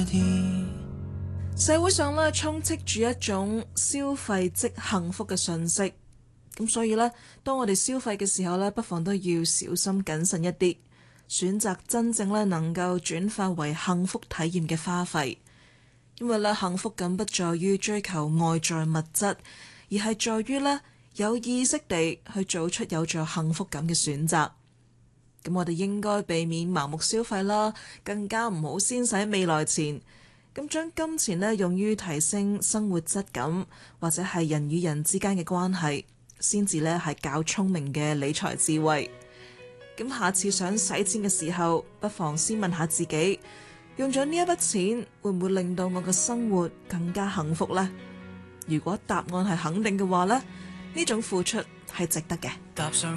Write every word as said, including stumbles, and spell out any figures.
啲。 社會上咧充斥住一種消費即幸福嘅訊息，咁所以咧，當我哋消費嘅時候咧，不妨都要小心謹慎一啲，選擇真正咧能夠轉化為幸福體驗嘅花費。因為咧幸福感不在於追求外在物質，而係在於咧有意識地去做出有助幸福感嘅選擇。咁我哋應該避免盲目消費啦，更加唔好先使未來錢。咁將金錢咧用於提升生活質感，或者係人與人之間嘅關係，先至咧係較聰明嘅理財智慧。咁下次想使錢嘅時候，不妨先問下自己，用咗呢一筆錢會唔會令到我嘅生活更加幸福呢？如果答案係肯定嘅話咧，呢種付出係值得嘅。